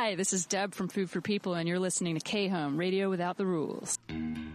Hi, this is Deb from Food for People, and you're listening to K-Home, Radio Without the Rules.